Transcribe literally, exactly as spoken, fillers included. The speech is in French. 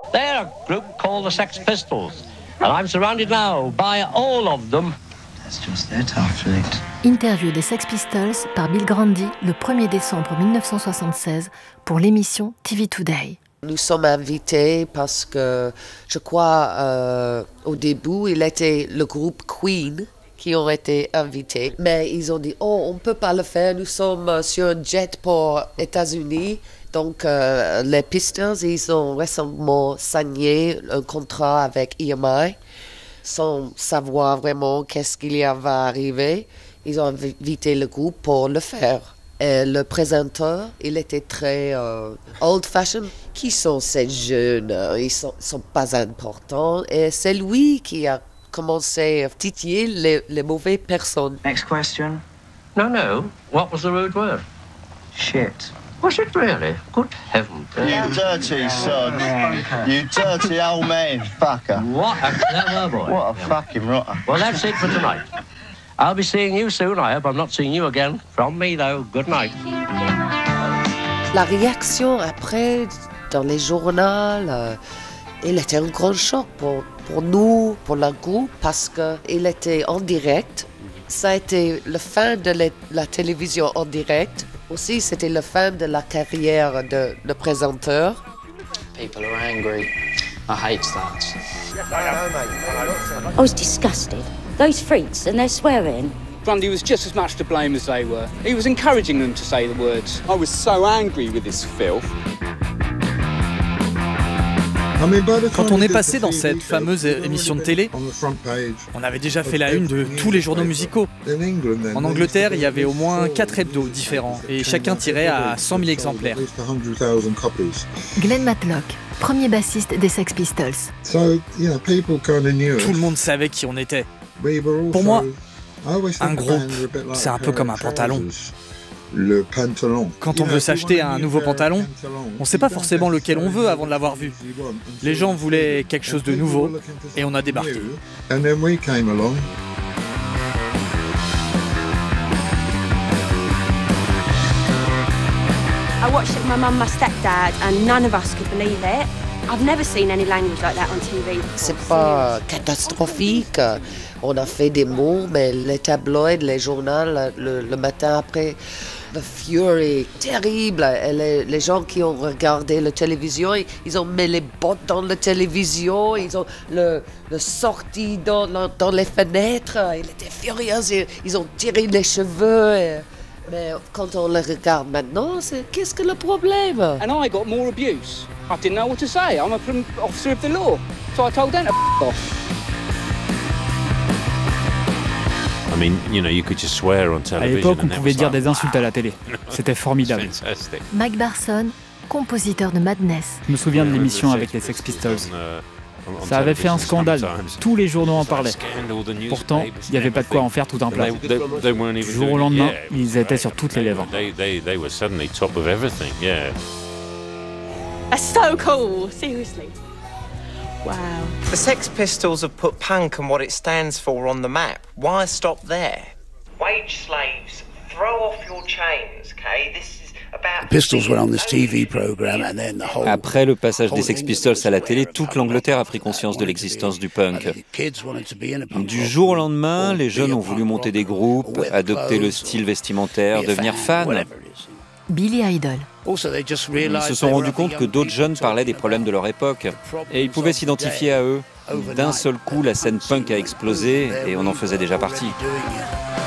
They're a group called the Sex Pistols, and I'm surrounded now by all of them. That's just it after it. Interview des Sex Pistols par Bill Grandi le premier décembre mille neuf cent soixante-seize pour l'émission T V Today. Nous sommes invités parce que je crois euh, au début il était le groupe Queen qui ont été invités, mais ils ont dit oh on peut pas le faire, nous sommes sur un jet pour États-Unis. Donc, euh, les Pistols, ils ont récemment signé un contrat avec E M I sans savoir vraiment qu'est-ce qu'il y va arriver. Ils ont invité le groupe pour le faire. Et le présentateur, il était très euh, old-fashioned. Qui sont ces jeunes? Ils ne sont, sont pas importants. Et c'est lui qui a commencé à titiller les, les mauvaises personnes. Next question. No, no. What was the rude word? Shit. Was it really? Good heavens. You dirty sod. You dirty old man fucker. What a clever boy. What a fucking rotter. Well, that's it for tonight. I'll be seeing you soon. I hope I'm not seeing you again. From me, though, good night. La réaction après, dans les journaux, euh, il était un grand choc pour, pour nous, pour le groupe, parce qu'il était en direct. Ça a été la fin de la, la télévision en direct. Aussi, c'était la fin de la carrière de le présenteur. People are angry. I hate that. I was disgusted. Those freaks and their swearing. Grundy was just as much to blame as they were. He was encouraging them to say the words. I was so angry with this filth. Quand on est passé dans cette fameuse émission de télé, on avait déjà fait la une de tous les journaux musicaux. En Angleterre, il y avait au moins quatre hebdos différents et chacun tirait à cent mille exemplaires. Glenn Matlock, premier bassiste des Sex Pistols. Tout le monde savait qui on était. Pour moi, un groupe, c'est un peu comme un pantalon. Le pantalon. Quand on veut s'acheter un nouveau pantalon, on ne sait pas forcément lequel on veut avant de l'avoir vu. Les gens voulaient quelque chose de nouveau et on a débarqué. I watched it with my mum and my stepdad and none of us could believe it. I've never seen any language like that on T V. C'est pas catastrophique. On a fait des mots, mais les tabloïds, les journaux, le, le matin après, The Fury, terrible. Et les, les gens qui ont regardé la télévision, ils, ils ont mis les bottes dans la télévision, ils ont le, le sorti dans, dans les fenêtres. Ils étaient furieux, ils, ils ont tiré les cheveux. Et, mais quand on les regarde maintenant, c'est qu'est-ce que le problème? And I got more abuse. I didn't know what to say. I'm an officer of the law. So I told them to f*** off. À l'époque, on pouvait dire des insultes à la télé. C'était formidable. Mike Barson, compositeur de Madness. Je me souviens de l'émission avec les Sex Pistols. Ça avait fait un scandale. Tous les journaux en parlaient. Pourtant, il n'y avait pas de quoi en faire tout un plat. Du jour au lendemain, ils étaient sur toutes les lèvres. That's so cool, seriously. Wow. The Sex Pistols have put punk and what it stands for on the map. Why stop there? Wage slaves, throw off your chains, okay? This is about... Pistols were on this T V program and then the whole... Après le passage des Sex Pistols à la télé, toute l'Angleterre a pris conscience de l'existence du punk. Du jour au lendemain, les jeunes ont voulu monter des groupes, adopter le style vestimentaire, devenir fans. Billy Idol. Ils se sont rendus compte que d'autres jeunes parlaient des problèmes de leur époque et ils pouvaient s'identifier à eux. D'un seul coup, la scène punk a explosé et on en faisait déjà partie.